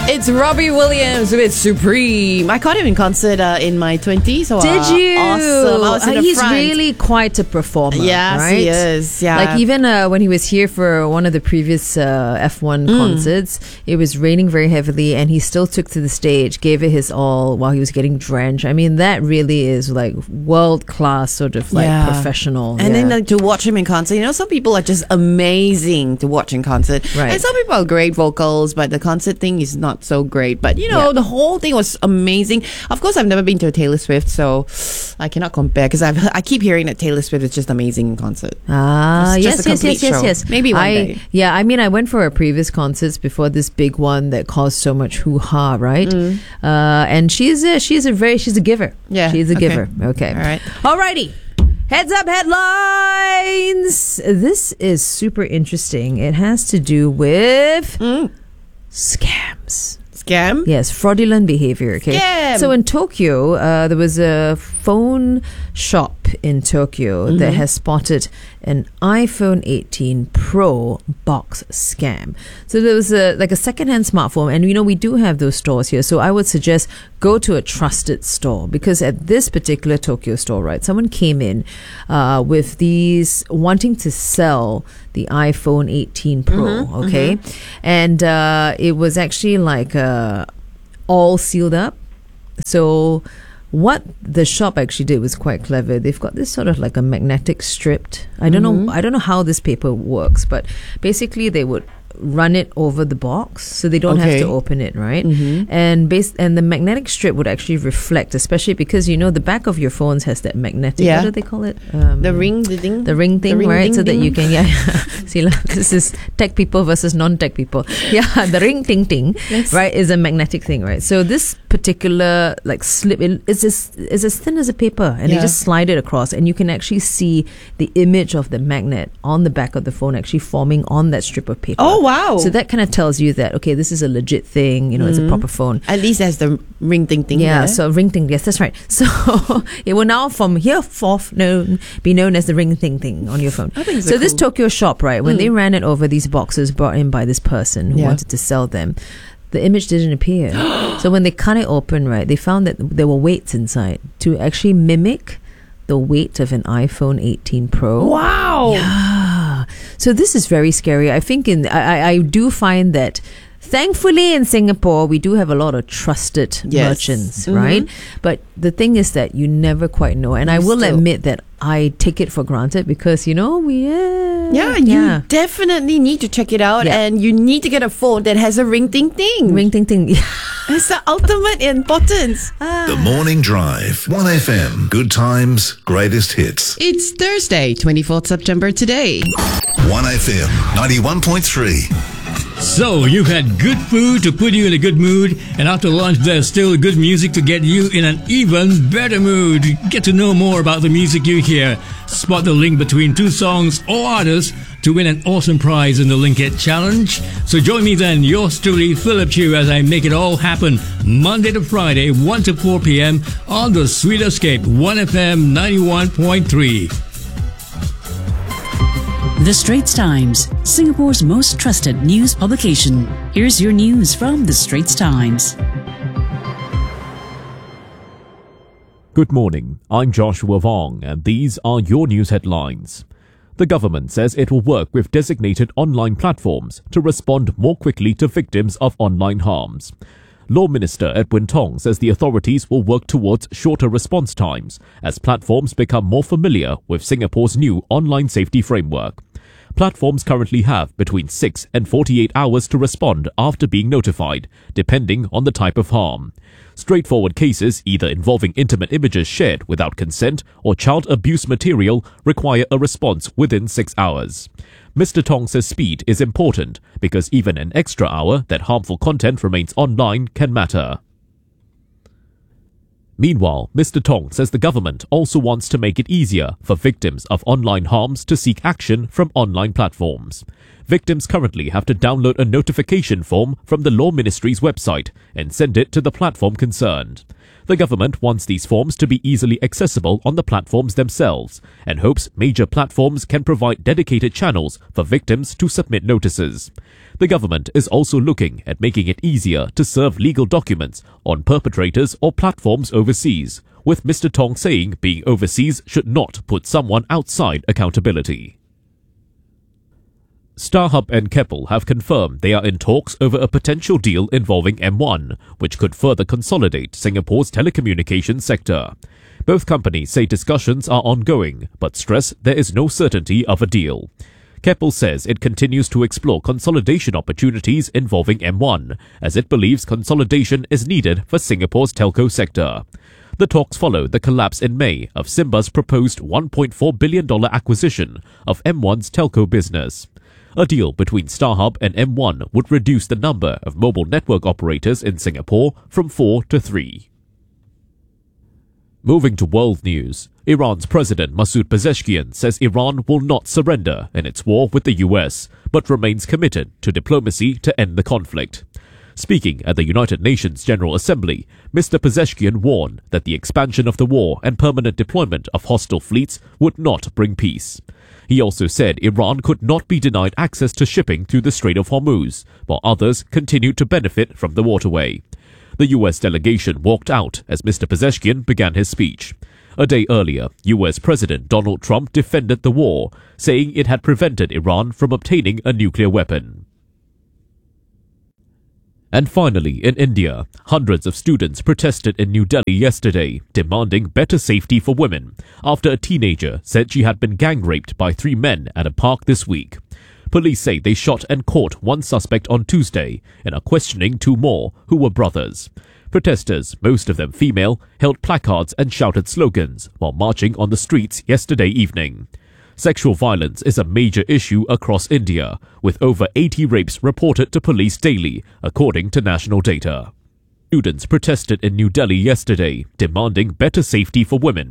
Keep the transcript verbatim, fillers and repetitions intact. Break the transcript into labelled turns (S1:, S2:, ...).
S1: It's Robbie Williams with Supreme. I caught him in concert uh, in my twenties. So,
S2: Did
S1: uh,
S2: you?
S1: Awesome. I was in
S2: Uh,
S1: the
S2: he's
S1: front.
S2: really quite a performer.
S1: Yes,
S2: right?
S1: he is. Yeah.
S2: Like even uh, when he was here for one of the previous uh, F one
S1: Mm.
S2: concerts, it was raining very heavily and he still took to the stage, gave it his all while he was getting drenched. I mean, that really is like world class sort of like
S1: Yeah.
S2: professional.
S1: And
S2: yeah.
S1: then like, to watch him in concert, you know, some people are just amazing to watch in concert.
S2: Right.
S1: And some people are great vocals, but the concert thing is not so great. But, you know,
S2: Yeah.
S1: the whole thing was amazing. Of course, I've never been to a Taylor Swift, so I cannot compare because I've I keep hearing that Taylor Swift is just amazing in concert.
S2: Ah,
S1: It's
S2: yes,
S1: just a
S2: yes, yes,
S1: complete
S2: yes,
S1: show.
S2: yes.
S1: Maybe one
S2: I,
S1: day.
S2: Yeah, I mean, I went for a previous concerts before this big one that caused so much hoo-ha, right?
S1: Mm.
S2: Uh, and she's a, she's a very, she's a giver.
S1: Yeah,
S2: She's a
S1: okay.
S2: giver. Okay.
S1: All right.
S2: Alrighty. Heads up headlines. This is super interesting. It has to do with
S1: Mm.
S2: scams.
S1: Scam?
S2: Yes, fraudulent behavior. Okay.
S1: Scam.
S2: So in Tokyo, uh, there was a phone shop in Tokyo that has spotted an iPhone eighteen Pro box scam. So there was a like a secondhand smartphone, and you know we do have those stores here. So I would suggest go to a trusted store because at this particular Tokyo store, right, someone came in uh, with these wanting to sell the iPhone eighteen Pro. Okay, and uh, it was actually like uh, all sealed up. So what the shop actually did was quite clever. They've got this sort of like a magnetic strip. I don't know I don't know how this paper works, but basically they would run it over the box so they don't
S1: Okay.
S2: have to open it, right? And base and the magnetic strip would actually reflect, especially because you know the back of your phones has that magnetic,
S1: Yeah.
S2: what do they call it? Um,
S1: The ring, the thing?
S2: the ring thing,
S1: ring
S2: right?
S1: ding
S2: So that
S1: ding.
S2: you can, yeah. See, like, this is tech people versus non-tech people. Yeah, the ring ting ting,
S1: Yes.
S2: right, is a magnetic thing, right? So this particular like slip, it, it's as it's as thin as a paper, and
S1: Yeah.
S2: they just slide it across, and you can actually see the image of the magnet on the back of the phone actually forming on that strip of paper.
S1: Oh, wow.
S2: So that kind of tells you that okay, this is a legit thing. You know, it's a proper phone.
S1: At least there's the ring thing thing.
S2: Yeah,
S1: there.
S2: so ring ting, yes, that's right. So it will now from here forth known be known as the ring ting ting on your phone.
S1: I think
S2: So
S1: so
S2: this
S1: cool.
S2: Tokyo shop, right, when
S1: Mm.
S2: they ran it over these boxes brought in by this person who
S1: Yeah.
S2: wanted to sell them, the image didn't appear. So when they cut it open, right, they found that there were weights inside to actually mimic the weight of an iPhone eighteen Pro.
S1: Wow.
S2: Ah, so this is very scary. I think in I, I- I do find that thankfully in Singapore we do have a lot of trusted
S1: Yes.
S2: merchants,
S1: Mhm.
S2: right? But the thing is that you never quite know, and I
S1: You
S2: will
S1: still-
S2: admit that I take it for granted because you know we uh,
S1: Yeah, you definitely need to check it out,
S2: Yeah.
S1: and you need to get a phone that has a ring ting ting.
S2: ring ting ting.
S1: It's the ultimate importance.
S3: The Morning Drive. one F M. Good times, greatest hits.
S1: It's Thursday, twenty-fourth September today.
S3: one F M. ninety-one point three.
S4: So, you've had good food to put you in a good mood, and after lunch there's still good music to get you in an even better mood. Get to know more about the music you hear. Spot the link between two songs or artists to win an awesome prize in the Link It Challenge. So join me then, yours truly, Philip Chu, as I make it all happen Monday to Friday, one to four p.m. on the Sweet Escape, one F M ninety-one point three.
S5: The Straits Times, Singapore's most trusted news publication. Here's your news from The Straits Times.
S6: Good morning, I'm Joshua Vong, and these are your news headlines. The government says it will work with designated online platforms to respond more quickly to victims of online harms. Law Minister Edwin Tong says the authorities will work towards shorter response times as platforms become more familiar with Singapore's new online safety framework. Platforms currently have between six and forty-eight hours to respond after being notified, depending on the type of harm. Straightforward cases, either involving intimate images shared without consent or child abuse material, require a response within six hours. Mister Tong says speed is important because even an extra hour that harmful content remains online can matter. Meanwhile, Mister Tong says the government also wants to make it easier for victims of online harms to seek action from online platforms. Victims currently have to download a notification form from the Law Ministry's website and send it to the platform concerned. The government wants these forms to be easily accessible on the platforms themselves and hopes major platforms can provide dedicated channels for victims to submit notices. The government is also looking at making it easier to serve legal documents on perpetrators or platforms overseas, with Mister Tong saying being overseas should not put someone outside accountability. StarHub and Keppel have confirmed they are in talks over a potential deal involving M one, which could further consolidate Singapore's telecommunications sector. Both companies say discussions are ongoing, but stress there is no certainty of a deal. Keppel says it continues to explore consolidation opportunities involving M one, as it believes consolidation is needed for Singapore's telco sector. The talks follow the collapse in May of Simba's proposed one point four billion dollars acquisition of M one's telco business. A deal between StarHub and M one would reduce the number of mobile network operators in Singapore from four to three. Moving to world news, Iran's President Masoud Pezeshkian says Iran will not surrender in its war with the U S, but remains committed to diplomacy to end the conflict. Speaking at the United Nations General Assembly, Mister Pezeshkian warned that the expansion of the war and permanent deployment of hostile fleets would not bring peace. He also said Iran could not be denied access to shipping through the Strait of Hormuz, while others continued to benefit from the waterway. The U S delegation walked out as Mister Pezeshkian began his speech. A day earlier, U S President Donald Trump defended the war, saying it had prevented Iran from obtaining a nuclear weapon. And finally, in India, hundreds of students protested in New Delhi yesterday, demanding better safety for women, after a teenager said she had been gang-raped by three men at a park this week. Police say they shot and caught one suspect on Tuesday and are questioning two more, who were brothers. Protesters, most of them female, held placards and shouted slogans while marching on the streets yesterday evening. Sexual violence is a major issue across India, with over eighty rapes reported to police daily, according to national data. Students protested in New Delhi yesterday, demanding better safety for women.